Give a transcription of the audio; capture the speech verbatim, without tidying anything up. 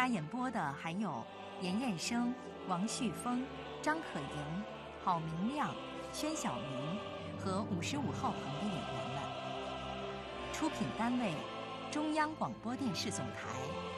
家演播的还有严彦生、王旭峰、张可盈、郝明亮、宣晓明和五十五号棚的演员们。出品单位：中央广播电视总台。